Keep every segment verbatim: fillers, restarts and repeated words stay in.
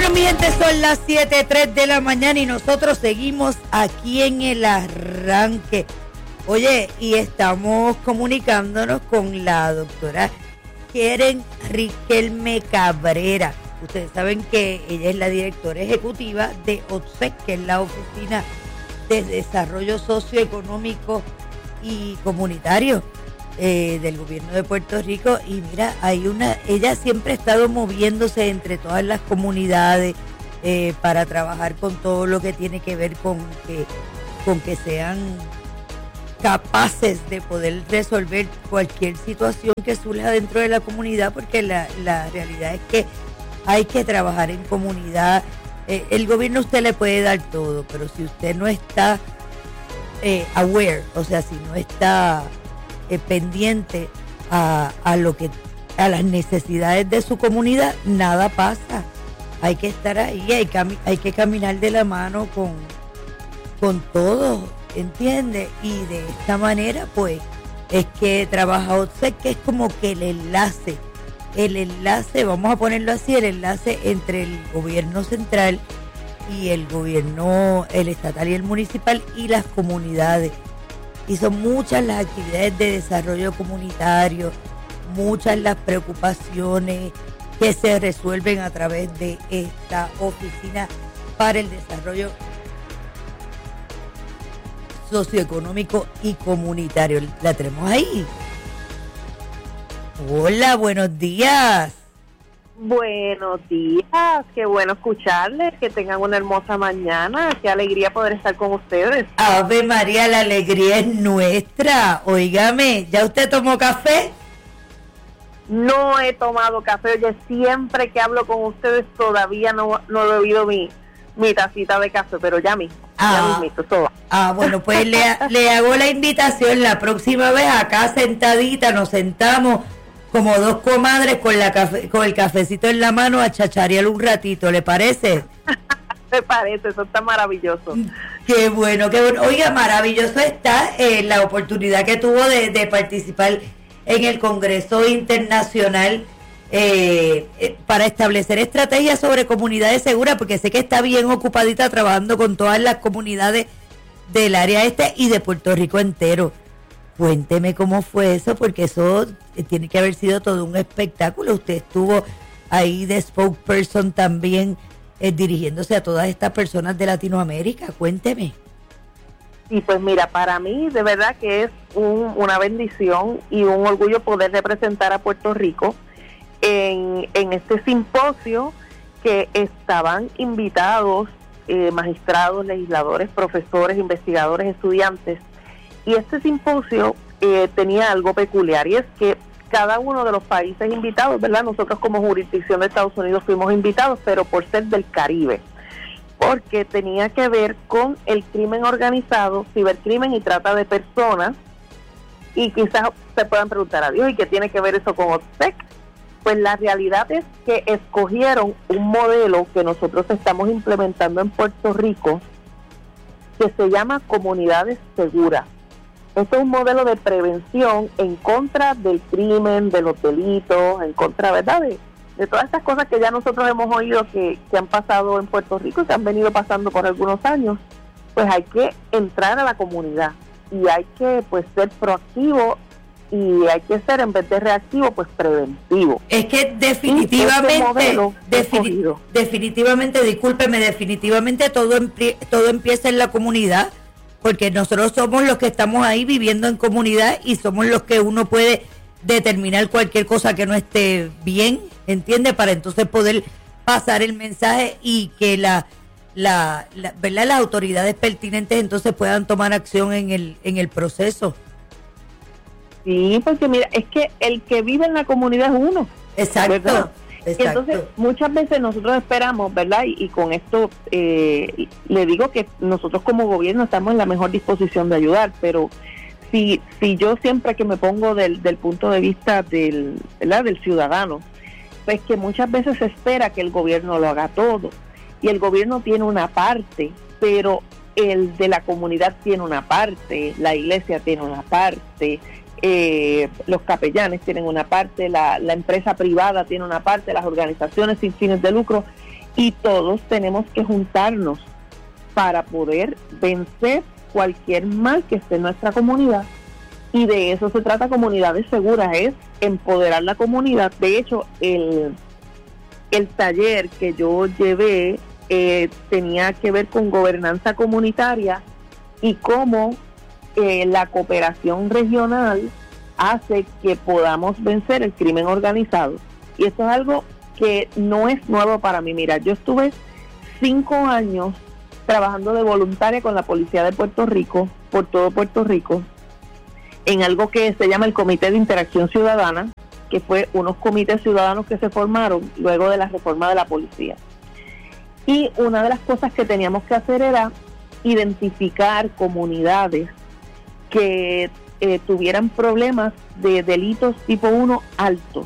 Bueno, mi gente, son las siete tres de la mañana y nosotros seguimos aquí en el arranque. Oye, y estamos comunicándonos con la doctora Keren Riquelme Cabrera. Ustedes saben que ella es la directora ejecutiva de O T S E C, que es la Oficina de Desarrollo Socioeconómico y Comunitario eh, del gobierno de Puerto Rico. Y mira, hay una, ella siempre ha estado moviéndose entre todas las comunidades eh, para trabajar con todo lo que tiene que ver con que, con que sean capaces de poder resolver cualquier situación que surja dentro de la comunidad, porque la, la realidad es que hay que trabajar en comunidad. Eh, el gobierno a usted le puede dar todo, pero si usted no está eh, aware, o sea, si no está eh, pendiente a, a lo que a las necesidades de su comunidad, nada pasa. Hay que estar ahí, hay, cami- hay que caminar de la mano con, con todos, ¿entiende? Y de esta manera, pues, es que trabaja O T S E C, que es como que el enlace, el enlace, vamos a ponerlo así, el enlace entre el gobierno central y el gobierno, el estatal y el municipal y las comunidades. Y son muchas las actividades de desarrollo comunitario, muchas las preocupaciones que se resuelven a través de esta oficina para el desarrollo socioeconómico y comunitario. La tenemos ahí. Hola, buenos días. Buenos días, qué bueno escucharles, que tengan una hermosa mañana, qué alegría poder estar con ustedes. Ave María, la alegría es nuestra. Óigame, ¿ya usted tomó café? No he tomado café, oye, siempre que hablo con ustedes todavía no, no he bebido mi, mi tacita de café, pero ya mismo, ah, ya mismo, todo. Ah, bueno, pues le, le hago la invitación la próxima vez, acá sentadita, nos sentamos como dos comadres con la cafe, con el cafecito en la mano a chacharear un ratito, ¿le parece? Me parece, eso está maravilloso. Qué bueno, qué bueno. Oiga, maravilloso está eh, la oportunidad que tuvo de, de participar en el Congreso Internacional eh, eh, para establecer estrategias sobre comunidades seguras, porque sé que está bien ocupadita trabajando con todas las comunidades del área este y de Puerto Rico entero. Cuénteme cómo fue eso, porque eso tiene que haber sido todo un espectáculo. Usted estuvo ahí de spokesperson también eh, dirigiéndose a todas estas personas de Latinoamérica. Cuénteme. Y pues mira, para mí de verdad que es un, una bendición y un orgullo poder representar a Puerto Rico en, en este simposio que estaban invitados eh, magistrados, legisladores, profesores, investigadores, estudiantes. Y este simposio eh, tenía algo peculiar, y es que cada uno de los países invitados, ¿verdad? Nosotros como jurisdicción de Estados Unidos fuimos invitados, pero por ser del Caribe, porque tenía que ver con el crimen organizado, cibercrimen y trata de personas. Y quizás se puedan preguntar, adiós, ¿y qué tiene que ver eso con O T S E C? Pues la realidad es que escogieron un modelo que nosotros estamos implementando en Puerto Rico, que se llama Comunidades Seguras. Este es un modelo de prevención en contra del crimen, de los delitos, en contra, ¿verdad?, de, de todas estas cosas que ya nosotros hemos oído que, que han pasado en Puerto Rico y que han venido pasando por algunos años. Pues hay que entrar a la comunidad y hay que, pues, ser proactivo, y hay que ser, en vez de reactivo, pues preventivo. Es que definitivamente, defini- definitivamente, discúlpeme, definitivamente todo, empie- todo empieza en la comunidad, porque nosotros somos los que estamos ahí viviendo en comunidad y somos los que uno puede determinar cualquier cosa que no esté bien, ¿entiende? Para entonces poder pasar el mensaje y que la, la, la ¿verdad?, las autoridades pertinentes entonces puedan tomar acción en el, en el proceso. Sí, porque mira, es que el que vive en la comunidad es uno. Exacto. ¿Verdad? Exacto. Entonces, muchas veces nosotros esperamos, ¿verdad? Y, y con esto eh, le digo que nosotros como gobierno estamos en la mejor disposición de ayudar, pero si si yo siempre que me pongo del, del punto de vista del, ¿verdad?, del ciudadano, pues que muchas veces se espera que el gobierno lo haga todo, y el gobierno tiene una parte, pero el de la comunidad tiene una parte, la iglesia tiene una parte, Eh, los capellanes tienen una parte, la, la empresa privada tiene una parte, las organizaciones sin fines de lucro, y todos tenemos que juntarnos para poder vencer cualquier mal que esté en nuestra comunidad, y de eso se trata Comunidades Seguras, es empoderar la comunidad. De hecho, el, el taller que yo llevé eh, tenía que ver con gobernanza comunitaria y cómo eh, la cooperación regional hace que podamos vencer el crimen organizado. Y esto es algo que no es nuevo para mí. Mira, yo estuve cinco años trabajando de voluntaria con la Policía de Puerto Rico, por todo Puerto Rico, en algo que se llama el Comité de Interacción Ciudadana, que fue unos comités ciudadanos que se formaron luego de la reforma de la policía. Y una de las cosas que teníamos que hacer era identificar comunidades que eh, tuvieran problemas de delitos tipo uno altos.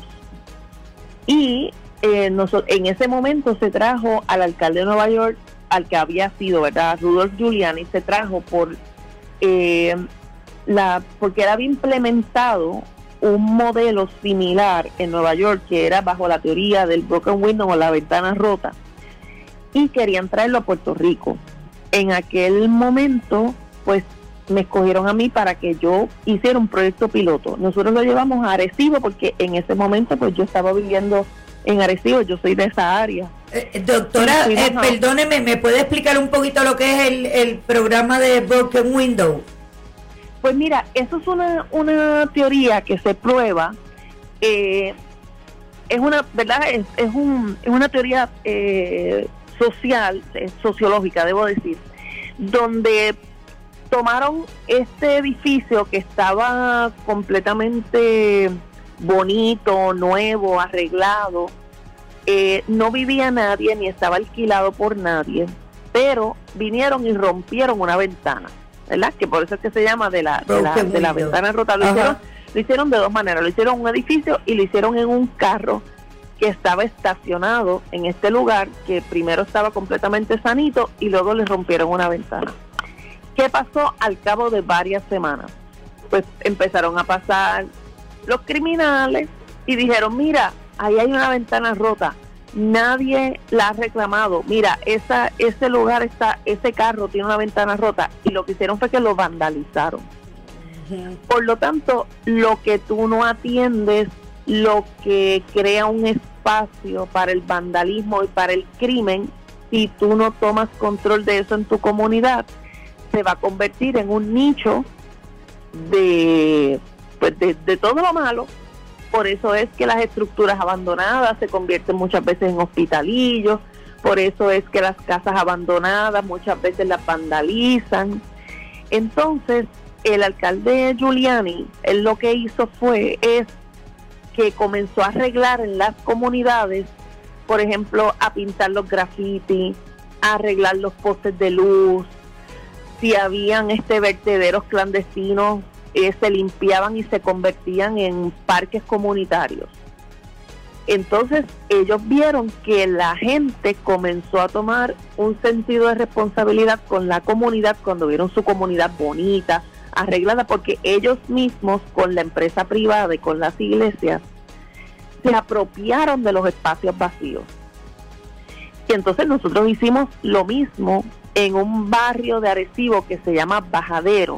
Y eh, nosotros, en ese momento se trajo al alcalde de Nueva York, al que había sido, ¿verdad?, Rudolph Giuliani, se trajo por eh, la porque él había implementado un modelo similar en Nueva York, que era bajo la teoría del broken window o la ventana rota, y querían traerlo a Puerto Rico. En aquel momento, pues, me escogieron a mí para que yo hiciera un proyecto piloto. Nosotros lo llevamos a Arecibo, porque en ese momento, pues, yo estaba viviendo en Arecibo, yo soy de esa área. Eh, doctora, eh, perdóneme, ¿me puede explicar un poquito lo que es el, el programa de Broken Window? Pues mira, eso es una, una teoría que se prueba, eh, es una, ¿verdad? Es, es, un, es una teoría eh, social, eh, sociológica, debo decir, donde tomaron este edificio que estaba completamente bonito, nuevo, arreglado, eh, no vivía nadie ni estaba alquilado por nadie, pero vinieron y rompieron una ventana, ¿verdad? Que por eso es que se llama de la, de la, de la ventana rota. Lo hicieron, lo hicieron de dos maneras, lo hicieron en un edificio y lo hicieron en un carro que estaba estacionado en este lugar, que primero estaba completamente sanito y luego le rompieron una ventana. ¿Qué pasó al cabo de varias semanas? Pues empezaron a pasar los criminales y dijeron, mira, ahí hay una ventana rota, nadie la ha reclamado, mira, esa, ese lugar está, ese carro tiene una ventana rota, y lo que hicieron fue que lo vandalizaron. Uh-huh. Por lo tanto, lo que tú no atiendes, lo que crea un espacio para el vandalismo y para el crimen, si tú no tomas control de eso en tu comunidad, se va a convertir en un nicho de, pues de, de todo lo malo. Por eso es que las estructuras abandonadas se convierten muchas veces en hospitalillos, por eso es que las casas abandonadas muchas veces las vandalizan. Entonces, el alcalde Giuliani, él lo que hizo fue, es que comenzó a arreglar en las comunidades, por ejemplo, a pintar los grafitis, a arreglar los postes de luz, si habían este vertederos clandestinos, Eh, se limpiaban y se convertían en parques comunitarios. Entonces ellos vieron que la gente comenzó a tomar un sentido de responsabilidad con la comunidad cuando vieron su comunidad bonita, arreglada, porque ellos mismos, con la empresa privada y con las iglesias, se apropiaron de los espacios vacíos. Y entonces nosotros hicimos lo mismo en un barrio de Arecibo que se llama Bajadero.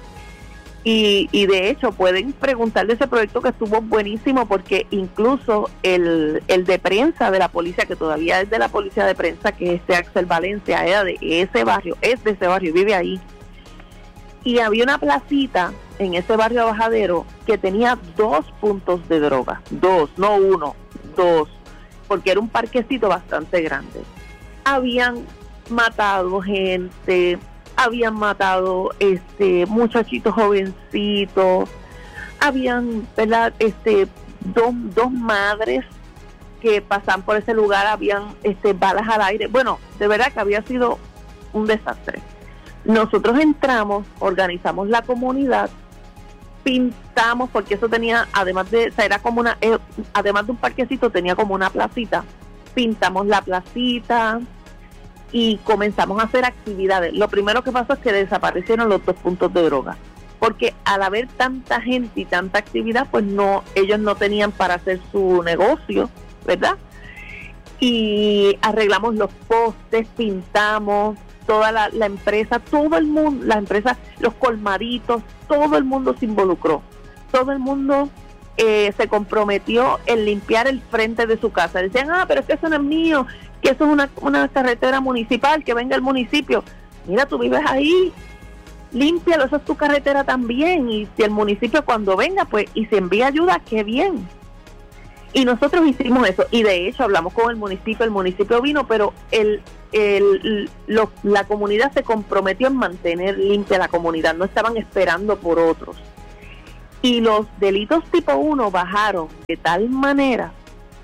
Y, y de hecho pueden preguntar de ese proyecto, que estuvo buenísimo, porque incluso el, el de prensa de la policía, que todavía es de la policía de prensa, que es este Axel Valencia, era de ese barrio, es de ese barrio, vive ahí. Y había una placita en ese barrio Bajadero que tenía dos puntos de droga, dos, no uno, dos, porque era un parquecito bastante grande. Habían matado gente, habían matado este muchachitos jovencitos, habían, ¿verdad?, este dos, dos madres que pasaban por ese lugar, habían este balas al aire. Bueno, de verdad que había sido un desastre. Nosotros entramos, organizamos la comunidad, pintamos, porque eso tenía, además de, o sea, era como una, eh, además de un parquecito, tenía como una placita. Pintamos la placita y comenzamos a hacer actividades. Lo primero que pasó es que desaparecieron los dos puntos de droga, porque al haber tanta gente y tanta actividad, pues no, ellos no tenían para hacer su negocio, ¿verdad? y arreglamos los postes, pintamos, toda la, la empresa, todo el mundo, la empresa, los colmaditos, todo el mundo se involucró, todo el mundo eh, se comprometió en limpiar el frente de su casa. Decían, ah, pero es que eso no es mío, que eso es una, una carretera municipal, que venga el municipio. Mira, tú vives ahí, límpialo, eso es tu carretera también, y si el municipio cuando venga, pues, y se envía ayuda, qué bien. Y nosotros hicimos eso, y de hecho hablamos con el municipio, el municipio vino, pero el, el, lo, la comunidad se comprometió en mantener limpia la comunidad, no estaban esperando por otros. Y los delitos tipo uno bajaron de tal manera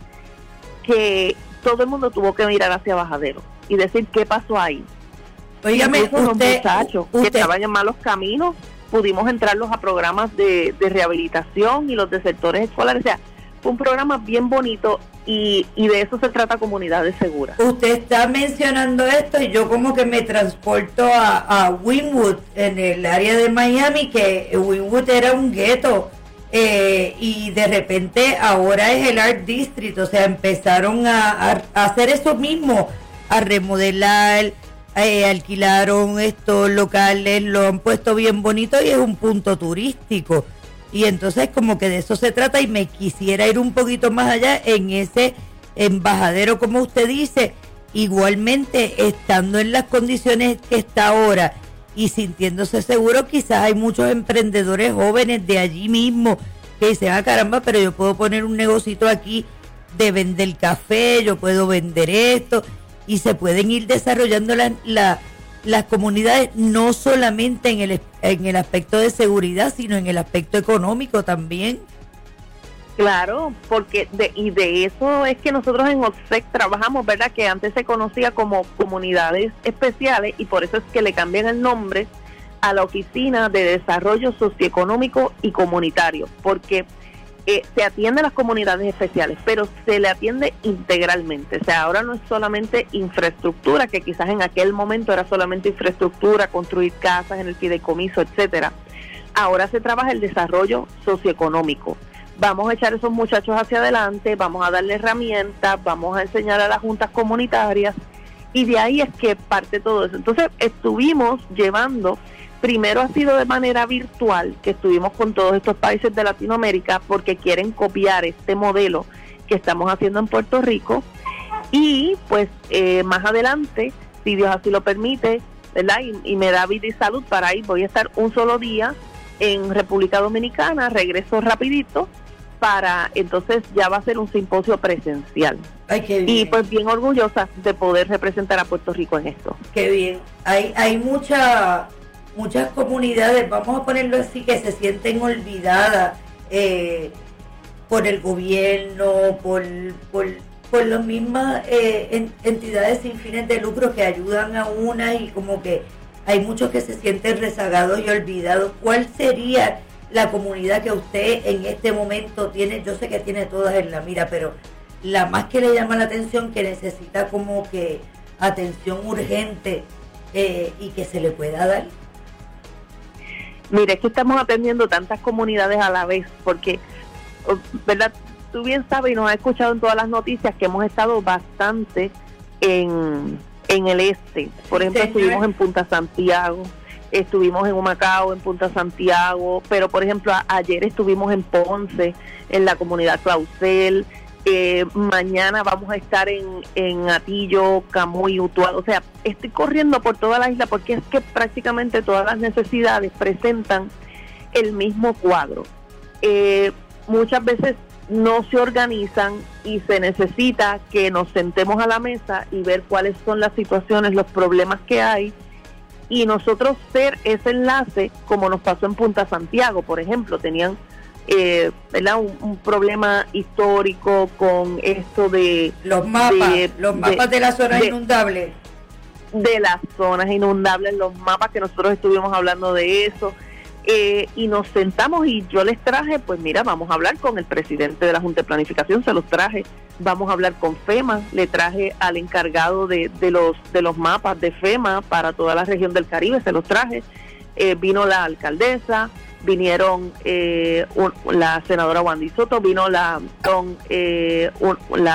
que todo el mundo tuvo que mirar hacia Bajadero y decir qué pasó ahí. Óigame, usted, los muchachos usted, que estaban en malos caminos, pudimos entrarlos a programas de, de rehabilitación y los de sectores escolares. O sea, fue un programa bien bonito y, y de eso se trata Comunidades Seguras. Usted está mencionando esto y yo como que me transporto a, a Wynwood, en el área de Miami, que Wynwood era un gueto eh, y de repente ahora es el Art District. O sea, empezaron a, a, a hacer eso mismo, a remodelar. Eh, alquilaron estos locales, lo han puesto bien bonito y es un punto turístico. Y entonces como que de eso se trata, y me quisiera ir un poquito más allá en ese embajadero, como usted dice, igualmente estando en las condiciones que está ahora y sintiéndose seguro. Quizás hay muchos emprendedores jóvenes de allí mismo que dicen, ah, caramba, pero yo puedo poner un negocito aquí de vender café, yo puedo vender esto, y se pueden ir desarrollando la, la, las comunidades, no solamente en el, en el aspecto de seguridad, sino en el aspecto económico también. Claro, porque de, y de eso es que nosotros en O C S E C trabajamos, ¿verdad? Que antes se conocía como comunidades especiales, y por eso es que le cambian el nombre a la Oficina de Desarrollo Socioeconómico y Comunitario, porque Eh, se atiende a las comunidades especiales, pero se le atiende integralmente. O sea, ahora no es solamente infraestructura, que quizás en aquel momento era solamente infraestructura, construir casas en el fideicomiso, etcétera. Ahora se trabaja el desarrollo socioeconómico. Vamos a echar a esos muchachos hacia adelante, vamos a darle herramientas, vamos a enseñar a las juntas comunitarias, y de ahí es que parte todo eso. Entonces, estuvimos llevando. Primero ha sido de manera virtual, que estuvimos con todos estos países de Latinoamérica porque quieren copiar este modelo que estamos haciendo en Puerto Rico, y pues eh, más adelante, si Dios así lo permite, ¿verdad? Y, y me da vida y salud para ir, voy a estar un solo día en República Dominicana, regreso rapidito, para entonces ya va a ser un simposio presencial. Ay, qué bien. Y pues bien orgullosa de poder representar a Puerto Rico en esto. Qué bien. Hay, hay mucha... muchas comunidades, vamos a ponerlo así, que se sienten olvidadas eh, por el gobierno, por, por, por las mismas eh, en, entidades sin fines de lucro que ayudan a una, y como que hay muchos que se sienten rezagados y olvidados. ¿Cuál sería la comunidad que usted en este momento tiene? Yo sé que tiene todas en la mira, pero la más que le llama la atención, que necesita como que atención urgente eh, y que se le pueda dar. Mire, es que estamos atendiendo tantas comunidades a la vez, porque, ¿verdad? Tú bien sabes y nos has escuchado en todas las noticias que hemos estado bastante en, en el este. Por ejemplo, sí, estuvimos en Punta Santiago, estuvimos en Humacao, en Punta Santiago, pero por ejemplo, a, ayer estuvimos en Ponce, en la comunidad Clausel. Eh, mañana vamos a estar en, en Atillo, Camuy, Utuado. O sea, estoy corriendo por toda la isla porque es que prácticamente todas las necesidades presentan el mismo cuadro. Eh, muchas veces no se organizan y se necesita que nos sentemos a la mesa y ver cuáles son las situaciones, los problemas que hay, y nosotros ser ese enlace, como nos pasó en Punta Santiago, por ejemplo. Tenían Eh, ¿verdad? Un, un problema histórico con esto de los mapas, de, los mapas de, de las zonas de, inundables. De las zonas inundables, los mapas que nosotros estuvimos hablando de eso, eh, y nos sentamos y yo les traje, pues mira, vamos a hablar con el presidente de la Junta de Planificación, se los traje, vamos a hablar con FEMA, le traje al encargado de, de los de los mapas de FEMA para toda la región del Caribe, se los traje, eh, vino la alcaldesa, vinieron eh, un, la senadora Wandy Soto, vino la, con, eh, un, la